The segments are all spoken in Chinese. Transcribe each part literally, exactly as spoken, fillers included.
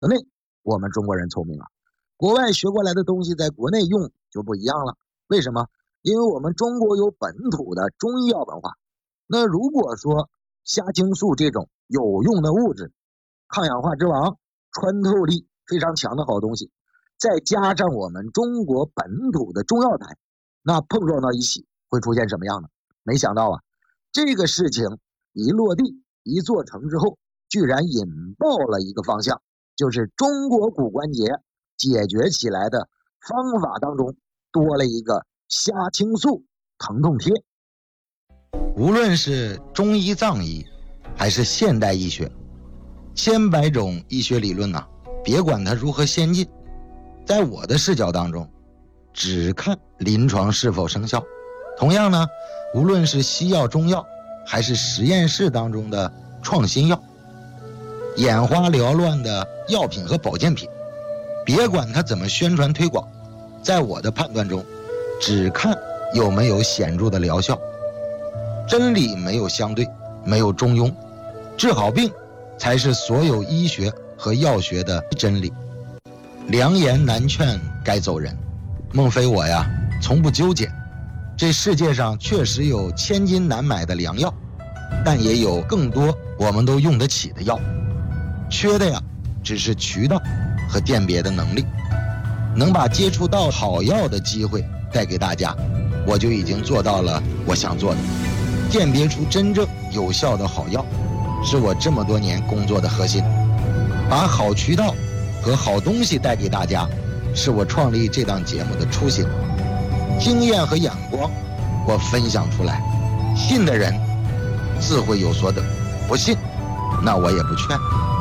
国内我们中国人聪明啊，国外学过来的东西在国内用就不一样了。为什么？因为我们中国有本土的中医药文化。那如果说虾青素这种有用的物质，抗氧化之王，穿透力非常强的好东西，再加上我们中国本土的中药材，那碰撞到一起会出现什么样呢？没想到啊，这个事情一落地一做成之后，居然引爆了一个方向，就是中国骨关节解决起来的方法当中多了一个虾青素疼痛贴。 无论是中医藏医还是现代医学，千百种医学理论啊，别管它如何先进，在我的视角当中只看临床是否生效。同样呢，无论是西药中药还是实验室当中的创新药，眼花缭乱的药品和保健品，别管它怎么宣传推广，在我的判断中只看有没有显著的疗效。真理没有相对，没有中庸，治好病才是所有医学和药学的真理。良言难劝该走人，孟非我呀从不纠结。这世界上确实有千金难买的良药，但也有更多我们都用得起的药，缺的呀只是渠道和鉴别的能力。能把接触到好药的机会带给大家，我就已经做到了我想做的。鉴别出真正有效的好药，是我这么多年工作的核心。把好渠道和好东西带给大家，是我创立这档节目的初心。经验和眼光我分享出来，信的人自会有所得，不信那我也不劝。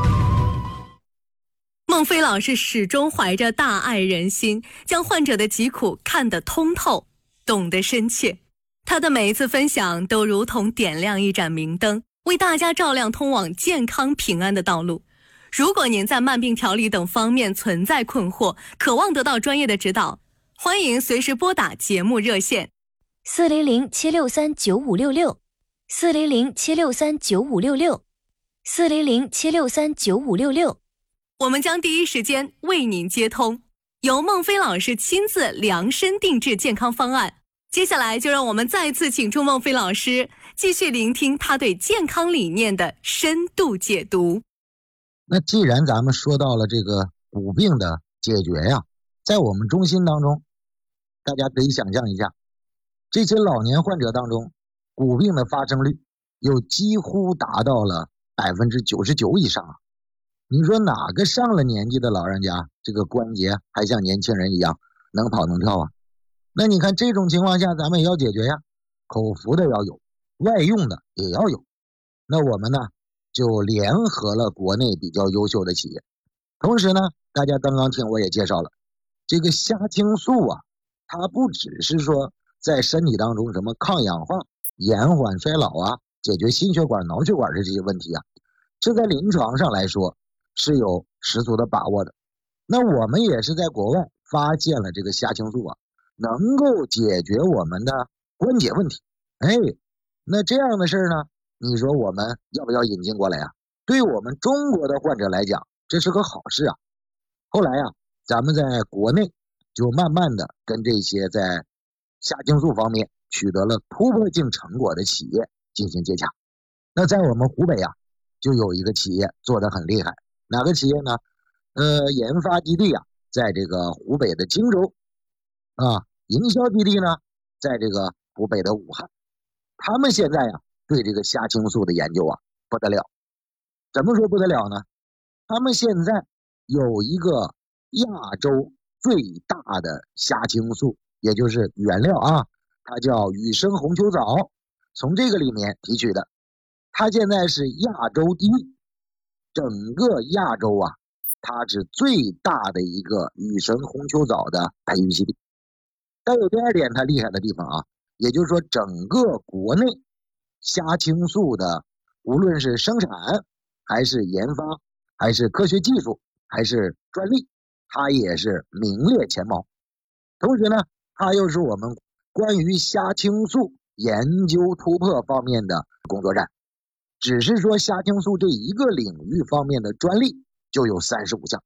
孟非老师始终怀着大爱人心，将患者的疾苦看得通透，懂得深切。他的每一次分享都如同点亮一盏明灯，为大家照亮通往健康平安的道路。如果您在慢病调理等方面存在困惑，渴望得到专业的指导，欢迎随时拨打节目热线四零零七六三九五六六四零零七六三九五六六四零零七六三九五六六， 我们将第一时间为您接通，由孟非老师亲自量身定制健康方案。接下来就让我们再次请出孟非老师，继续聆听他对健康理念的深度解读。 那既然咱们说到了这个骨病的解决呀，在我们中心当中，大家可以想象一下，这些老年患者当中，骨病的发生率又几乎达到了百分之九十九以上啊！你说哪个上了年纪的老人家，这个关节还像年轻人一样能跑能跳啊？那你看这种情况下，咱们也要解决呀，口服的要有，外用的也要有。那我们呢，就联合了国内比较优秀的企业。同时呢，大家刚刚听我也介绍了，这个虾青素啊，它不只是说在身体当中什么抗氧化、延缓衰老啊，解决心血管、脑血管的这些问题啊，这在临床上来说是有十足的把握的。那我们也是在国外发现了这个虾青素啊，能够解决我们的关节问题。哎，那这样的事呢，你说我们要不要引进过来啊？对我们中国的患者来讲，这是个好事啊。后来啊，咱们在国内就慢慢的跟这些在虾青素方面取得了突破性成果的企业进行接洽。那在我们湖北啊，就有一个企业做得很厉害。哪个企业呢？呃，研发基地啊，在这个湖北的荆州啊，营销基地呢，在这个湖北的武汉。他们现在呀，对这个虾青素的研究啊，不得了。怎么说不得了呢？他们现在有一个亚洲最大的虾青素，也就是原料啊，它叫羽生红球藻，从这个里面提取的。它现在是亚洲第一，整个亚洲啊，它是最大的一个羽生红球藻的培育基地。但有第二点它厉害的地方啊，也就是说整个国内虾青素的无论是生产还是研发还是科学技术还是专利，它也是名列前茅。同时呢，它又是我们关于虾青素研究突破方面的工作站。只是说虾青素这一个领域方面的专利就有三十五项，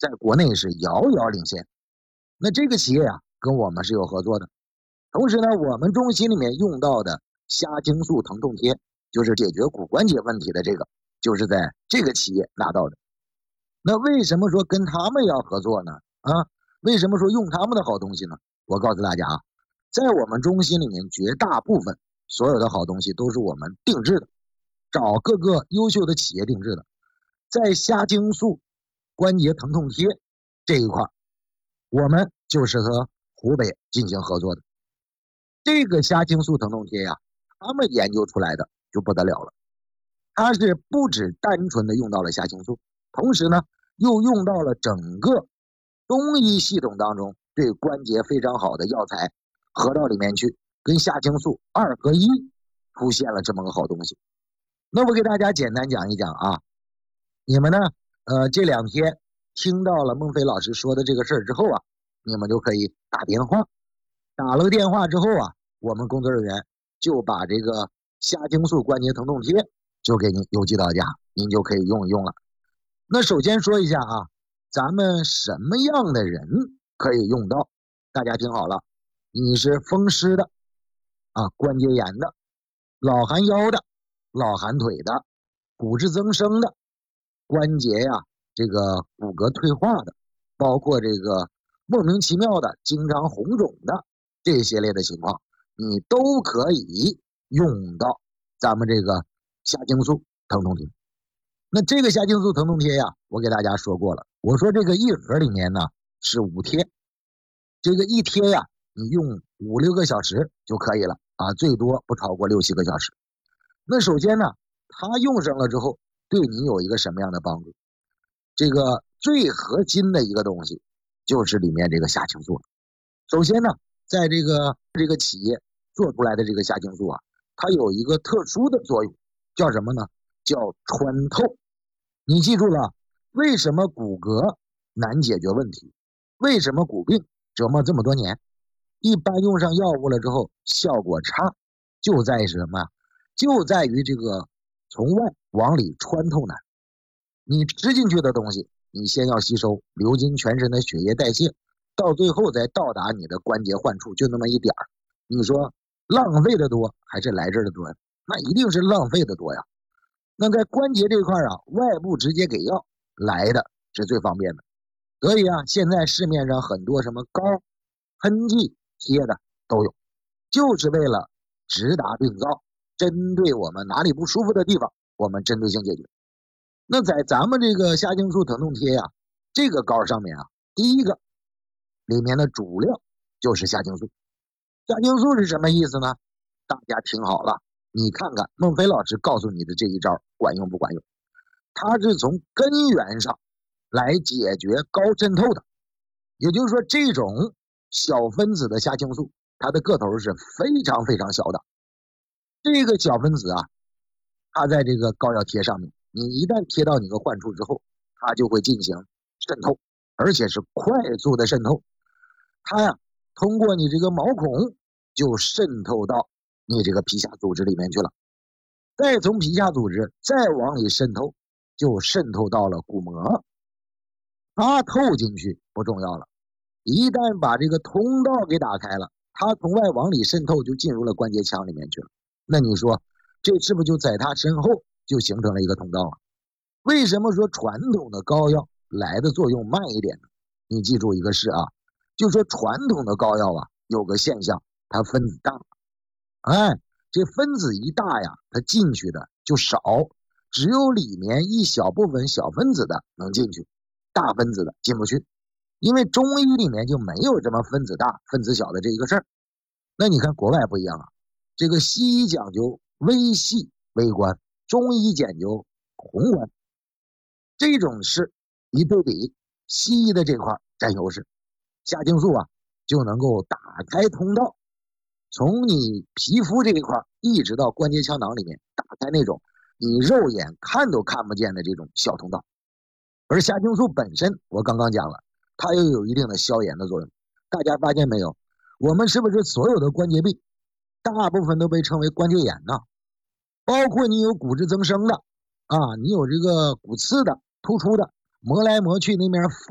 在国内是遥遥领先。那这个企业啊，跟我们是有合作的。同时呢，我们中心里面用到的虾青素疼痛贴，就是解决骨关节问题的这个，就是在这个企业拿到的。那为什么说跟他们要合作呢？啊，为什么说用他们的好东西呢？我告诉大家啊，在我们中心里面，绝大部分所有的好东西都是我们定制的，找各个优秀的企业定制的。在虾青素关节疼痛贴这一块，我们就是和湖北进行合作的。这个虾青素疼痛贴呀、啊，他们研究出来的就不得了了。它是不只单纯的用到了虾青素，同时呢，又用到了整个中医系统当中对关节非常好的药材合到里面去，跟虾青素二合一，出现了这么个好东西。那我给大家简单讲一讲啊，你们呢，呃，这两天听到了孟非老师说的这个事儿之后啊，你们就可以打电话。打了个电话之后啊，我们工作人员就把这个虾青素关节疼痛贴就给您邮寄到家，您就可以用一用了。那首先说一下啊，咱们什么样的人可以用到？大家听好了，你是风湿的啊，关节炎的，老寒腰的，老寒腿的，骨质增生的，关节呀，这个骨骼退化的，包括这个莫名其妙的经常红肿的这些类的情况，你都可以用到咱们这个虾青素疼痛贴。那这个虾青素疼痛贴呀，我给大家说过了，我说这个一盒里面呢是五贴，这个一贴呀，你用五六个小时就可以了啊，最多不超过六七个小时。那首先呢，它用上了之后，对你有一个什么样的帮助？这个最核心的一个东西就是里面这个虾青素。首先呢，在这个这个企业做出来的这个虾青素啊，它有一个特殊的作用，叫什么呢？叫穿透。你记住了，为什么骨骼难解决问题？为什么骨病折磨这么多年？一般用上药物了之后效果差，就在于什么？就在于这个从外往里穿透难。你吃进去的东西，你先要吸收，流经全身的血液代谢，到最后再到达你的关节患处，就那么一点儿。你说浪费的多还是来这儿的多呀？那一定是浪费的多呀。那在关节这块啊，外部直接给药来的是最方便的。所以啊，现在市面上很多什么膏、喷剂贴的都有，就是为了直达病灶，针对我们哪里不舒服的地方，我们针对性解决。那在咱们这个虾青素疼痛贴呀，这个膏上面啊，第一个里面的主料就是虾青素。虾青素是什么意思呢？大家听好了，你看看孟非老师告诉你的这一招管用不管用？它是从根源上来解决高渗透的，也就是说这种小分子的虾青素，它的个头是非常非常小的。这个小分子啊，它在这个膏药贴上面，你一旦贴到你的患处之后，它就会进行渗透，而且是快速的渗透。它呀，通过你这个毛孔就渗透到你这个皮下组织里面去了，再从皮下组织再往里渗透，就渗透到了骨膜。它透进去不重要了，一旦把这个通道给打开了，它从外往里渗透，就进入了关节腔里面去了。那你说这是不是就在它身后就形成了一个通道啊？为什么说传统的膏药来的作用慢一点呢？你记住一个事啊，就说传统的膏药啊，有个现象，它分子大。哎，这分子一大呀，它进去的就少，只有里面一小部分小分子的能进去，大分子的进不去。因为中医里面就没有这么分子大分子小的这一个事儿。那你看国外不一样啊，这个西医讲究微细微观，中医讲究宏观。这种是一对比，西医的这块占优势，虾青素啊就能够打开通道，从你皮肤这一块一直到关节腔囊里面，打开那种你肉眼看都看不见的这种小通道。而虾青素本身我刚刚讲了，它又有一定的消炎的作用。大家发现没有，我们是不是所有的关节病大部分都被称为关节炎呢？包括你有骨质增生的啊，你有这个骨刺的突出的，磨来磨去那边